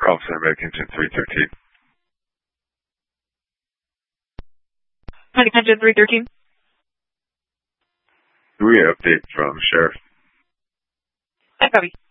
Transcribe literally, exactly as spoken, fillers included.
Call Center Medication three thirteen. Medication three thirteen. Do we have an update from Sheriff? I copy.